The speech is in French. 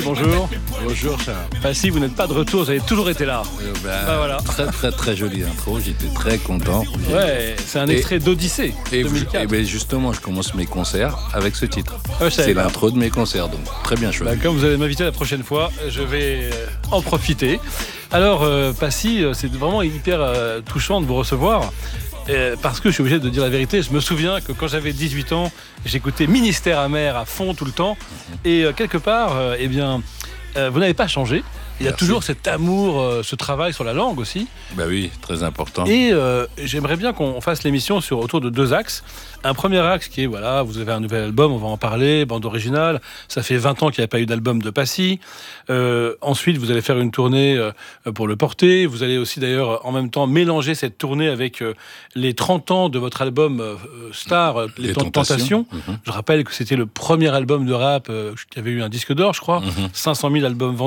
bonjour. Bonjour Charles. Passy, vous n'êtes pas de retour, vous avez toujours été là. Voilà. Très jolie intro, j'étais très content. Ouais, c'est un extrait d'Odyssée 2004. Et ben justement, je commence mes concerts avec ce titre. Ouais, c'est l'intro de mes concerts, donc très bien choisi. Comme vous allez m'inviter la prochaine fois, je vais en profiter. Alors, Passy, c'est vraiment hyper touchant de vous recevoir. Parce que je suis obligé de dire la vérité, je me souviens que quand j'avais 18 ans, j'écoutais Ministère amer à fond tout le temps. Et quelque part, vous n'avez pas changé. Il y a toujours cet amour, ce travail sur la langue aussi. Ben oui, très important. Et j'aimerais bien qu'on fasse l'émission autour de deux axes. Un premier axe qui est, voilà, vous avez un nouvel album, on va en parler, bande originale. Ça fait 20 ans qu'il n'y a pas eu d'album de Passy. Ensuite, vous allez faire une tournée pour le porter. Vous allez aussi d'ailleurs en même temps mélanger cette tournée avec les 30 ans de votre album star, Les Tentations. Je rappelle que c'était le premier album de rap qui avait eu un disque d'or, je crois. 500 000 albums vendus.